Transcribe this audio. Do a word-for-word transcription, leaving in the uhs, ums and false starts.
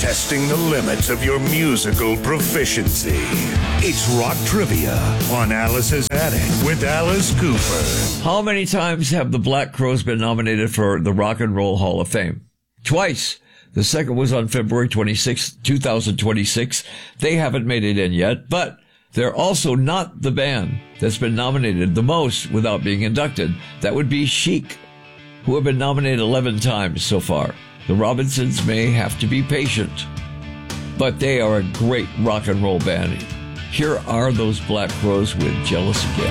testing the limits of your musical proficiency. It's Rock Trivia on Alice's Attic with Alice Cooper. How many times have the Black Crowes been nominated for the Rock and Roll Hall of Fame? Twice. The second was on February twenty-sixth, twenty twenty-six. They haven't made it in yet, but they're also not the band that's been nominated the most without being inducted. That would be Chic, who have been nominated eleven times so far. The Robinsons may have to be patient, but they are a great rock and roll band. Here are those Black Crowes with Jealous Again.